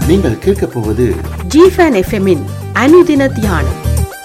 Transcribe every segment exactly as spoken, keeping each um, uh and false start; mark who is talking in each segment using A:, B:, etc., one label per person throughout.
A: நீங்கள் கேட்கப் போவது
B: ஜிஃபன் எஃப்எம்மின் அனுதின தியானம்.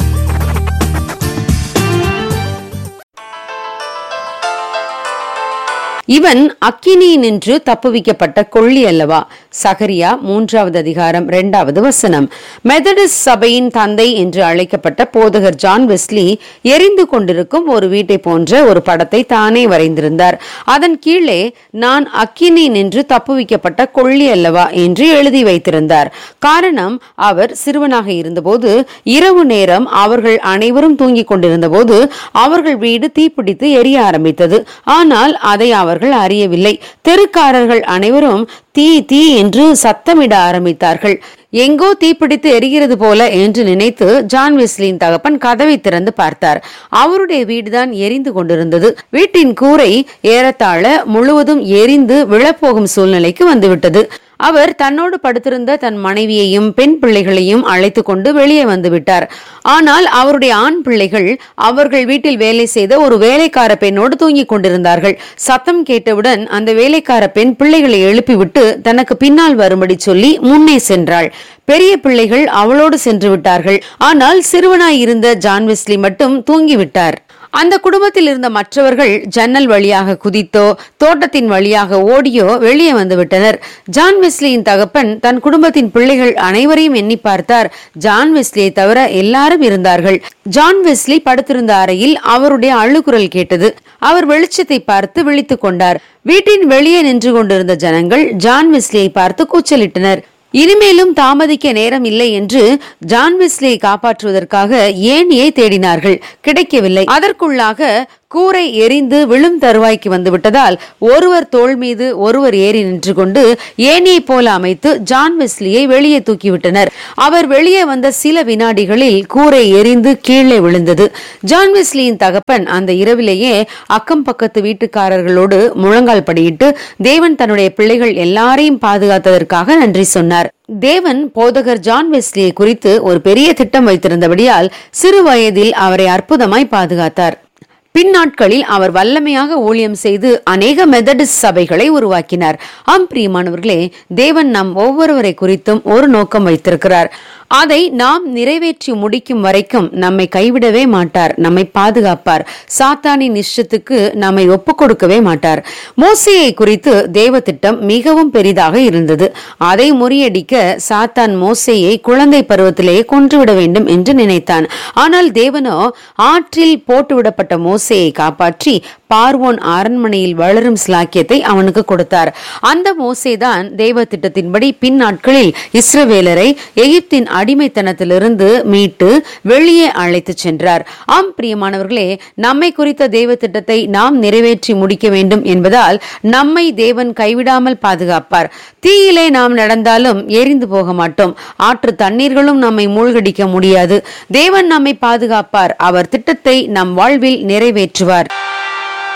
C: இவன் அக்கினியினின்று தப்புவிக்கப்பட்ட கொள்ளி அல்லவா? சகரியா மூன்றாவது அதிகாரம் இரண்டாவது வசனம். மெதடிஸ்ட் சபையின் தந்தை என்று அழைக்கப்பட்ட போதகர் ஜான் வெஸ்லி எரிந்து கொண்டிருக்கும் ஒரு வீட்டை போன்ற ஒரு படத்தை தானே வரைந்திருந்தார். அதன் கீழே நான் அக்கினி நின்று தப்புவிக்கப்பட்ட கொள்ளி அல்லவா என்று எழுதி வைத்திருந்தார். காரணம், அவர் சிறுவனாக இருந்தபோது இரவு நேரம் அவர்கள் அனைவரும் தூங்கிக் கொண்டிருந்த போது அவர்கள் வீடு தீப்பிடித்து எரிய ஆரம்பித்தது. ஆனால் அதை அவர்கள் அறியவில்லை. தெருக்காரர்கள் அனைவரும் தீ தீ என்று சத்தமிட ஆரம்பித்தார்கள். எங்கோ தீப்பிடித்து எரிகிறது போல என்று நினைத்து ஜான் வெஸ்லியின் தகப்பன் கதவை திறந்து பார்த்தார். அவருடைய வீடுதான் எரிந்து கொண்டிருந்தது. வீட்டின் கூரை ஏறத்தாழ முழுவதும் எரிந்து விழப்போகும் சூழ்நிலைக்கு வந்துவிட்டது. அவர் தன்னோடு படுத்திருந்த தன் மனைவியையும் பெண் பிள்ளைகளையும் அழைத்து கொண்டு வெளியே வந்து விட்டார். ஆனால் அவருடைய ஆண் பிள்ளைகள் அவர்கள் வீட்டில் வேலை செய்த ஒரு வேலைக்கார பெண்ணோடு தூங்கிக் கொண்டிருந்தார்கள். சத்தம் கேட்டவுடன் அந்த வேலைக்கார பெண் பிள்ளைகளை எழுப்பிவிட்டு தனக்கு பின்னால் வரும்படி சொல்லி முன்னே சென்றாள். பெரிய பிள்ளைகள் அவளோடு சென்று விட்டார்கள். ஆனால் சிறுவனாய் இருந்த ஜான் வெஸ்லி மட்டும் தூங்கிவிட்டார். அந்த குடும்பத்தில் இருந்த மற்றவர்கள் ஜன்னல் வழியாக குதித்தோ தோட்டத்தின் வழியாக ஓடியோ வெளியே வந்து விட்டனர். ஜான் வெஸ்லியின் தகப்பன் தன் குடும்பத்தின் பிள்ளைகள் அனைவரையும் எண்ணி பார்த்தார். ஜான் வெஸ்லியை தவிர எல்லாரும் இருந்தார்கள். ஜான் வெஸ்லி படுத்திருந்த அறையில் அவருடைய அழுகுரல் கேட்டது. அவர் வெளிச்சத்தை பார்த்து விழித்துக் கொண்டார். வீட்டின் வெளியே நின்று கொண்டிருந்த ஜனங்கள் ஜான் வெஸ்லியை பார்த்து கூச்சலிட்டனர். இனிமேலும் தாமதிக்க நேரம் இல்லை என்று ஜான் வெஸ்லியை காப்பாற்றுவதற்காக ஏணியை தேடினார்கள். கிடைக்கவில்லை. அதற்குள்ளாக கூரை எரிந்து விழும் தருவாய்க்கு வந்து விட்டதால் ஒருவர் தோள் மீது ஒருவர் ஏறி நின்று கொண்டு ஏணியை போல அமைத்து ஜான் வெஸ்லியை வெளியே தூக்கிவிட்டனர். அவர் வெளியே வந்த சில வினாடிகளில் கூரை எரிந்து கீழே விழுந்தது. ஜான் வெஸ்லியின் தகப்பன் அந்த இரவிலேயே அக்கம் பக்கத்து வீட்டுக்காரர்களோடு முழங்கால் படியிட்டு தேவன் தன்னுடைய பிள்ளைகள் எல்லாரையும் பாதுகாத்ததற்காக நன்றி சொன்னார். தேவன் போதகர் ஜான் வெஸ்லியை குறித்து ஒரு பெரிய திட்டம் வைத்திருந்தபடியால் சிறு வயதில் அவரை அற்புதமாய் பாதுகாத்தார். பின்னாட்களில் அவர் வல்லமையாக ஊழியம் செய்து அநேக மெதடிஸ்ட் சபைகளை உருவாக்கினார். ஆம் பிரியமானவர்களே, தேவன் நம் ஒவ்வொருவரை குறித்தும் ஒரு நோக்கம் வைத்திருக்கிறார். அதை நாம் நிறைவேற்றி முடிக்கும் வரைக்கும் நம்மை கைவிடவே மாட்டார். நம்மை பாதுகாப்பார். சாத்தானின் இஷ்டத்துக்கு நம்மை ஒப்புக் கொடுக்கவே மாட்டார். மோசேயை குறித்து தேவ திட்டம் மிகவும் பெரிதாக இருந்தது. அதை முறியடிக்க சாத்தான் மோசேயை குழந்தை பருவத்திலேயே கொன்றுவிட வேண்டும் என்று நினைத்தான். ஆனால் தேவனோ ஆற்றில் போட்டுவிடப்பட்ட மோசேயை காப்பாற்றி பார்வோன் அரண்மனையில் வளரும் ஸ்லாக்கியத்தை அவனுக்கு கொடுத்தார். அந்த மோசேதான் தேவ திட்டத்தின்படி பின் நாட்களில் இஸ்ரவேலரை எகிப்தின் அடிமைத்தனத்திலிருந்து மீட்டு வெளியே அழைத்து சென்றார். ஆம் பிரியமானவர்களே, நம்மை குறித்த தேவ திட்டத்தை நாம் நிறைவேற்றி முடிக்க வேண்டும் என்பதால் நம்மை தேவன் கைவிடாமல் பாதுகாப்பார். தீயிலே நாம் நடந்தாலும் எரிந்து போக மாட்டோம். ஆற்று தண்ணீர்களும் நம்மை மூழ்கடிக்க முடியாது. தேவன் நம்மை பாதுகாப்பார். அவர் திட்டத்தை நம் வாழ்வில் நிறைவேற்றுவார்.